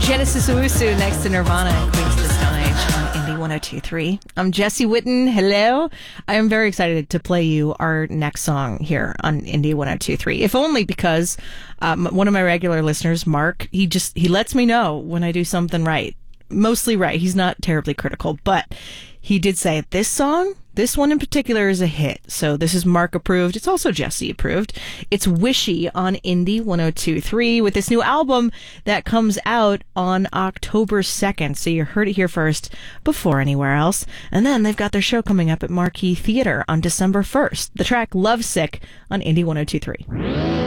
Genesis Owusu next to Nirvana and Queens of the Stone Age on Indie 102.3. I'm Jesse Witten. Hello. I am very excited to play you our next song here on Indie 102.3, if only because one of my regular listeners, Mark, he lets me know when I do something right. Mostly right. He's not terribly critical, but he did say this one in particular is a hit. So this is Mark approved. It's also Jesse approved. It's Wishy on Indie 102.3 with this new album that comes out on October 2nd. So you heard it here first before anywhere else. And then they've got their show coming up at Marquee Theater on December 1st. The track Lovesick on Indie 102.3.